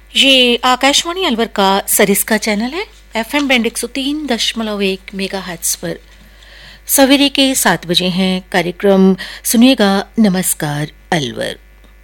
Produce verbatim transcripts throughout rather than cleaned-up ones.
ये आकाशवाणी अलवर का सरिस्का चैनल है। एफएम बैंड एक सौ तीन दशमलव एक मेगा हर्ट्ज पर सवेरे के सात बजे हैं। कार्यक्रम सुनिएगा नमस्कार अलवर।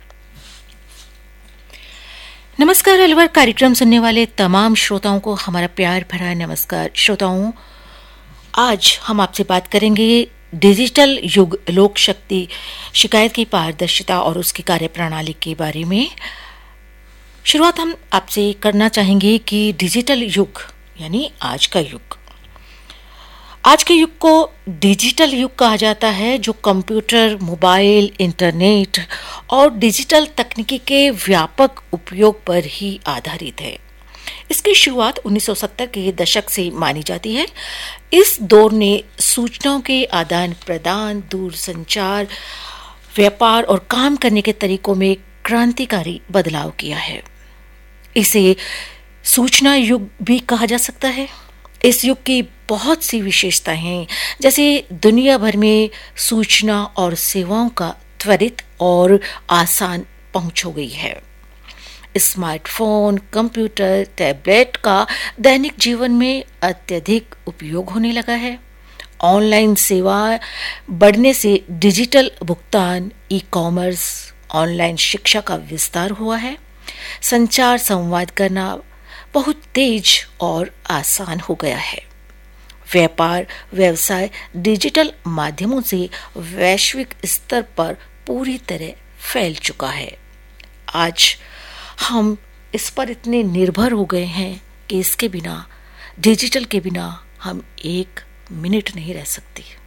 नमस्कार अलवर कार्यक्रम सुनने वाले तमाम श्रोताओं को हमारा प्यार भरा नमस्कार। श्रोताओं, आज हम आपसे बात करेंगे डिजिटल युग, लोक शक्ति, शिकायत की पारदर्शिता और उसकी कार्यप्रणाली के बारे में। शुरुआत हम आपसे करना चाहेंगे कि डिजिटल युग यानी आज का युग, आज के युग को डिजिटल युग कहा जाता है, जो कंप्यूटर, मोबाइल, इंटरनेट और डिजिटल तकनीकी के व्यापक उपयोग पर ही आधारित है। इसकी शुरुआत उन्नीस सौ सत्तर के दशक से मानी जाती है। इस दौर ने सूचनाओं के आदान प्रदान, दूरसंचार, व्यापार और काम करने के तरीकों में क्रांतिकारी बदलाव किया है। इसे सूचना युग भी कहा जा सकता है। इस युग की बहुत सी विशेषताएं हैं, जैसे दुनिया भर में सूचना और सेवाओं का त्वरित और आसान पहुंच हो गई है। स्मार्टफोन, कंप्यूटर, टैबलेट का दैनिक जीवन में अत्यधिक उपयोग होने लगा है। ऑनलाइन सेवा बढ़ने से डिजिटल भुगतान, ई कॉमर्स, ऑनलाइन शिक्षा का विस्तार हुआ है। संचार, संवाद करना बहुत तेज और आसान हो गया है। व्यापार, व्यवसाय डिजिटल माध्यमों से वैश्विक स्तर पर पूरी तरह फैल चुका है। आज हम इस पर इतने निर्भर हो गए हैं कि इसके बिना, डिजिटल के बिना हम एक मिनट नहीं रह सकते।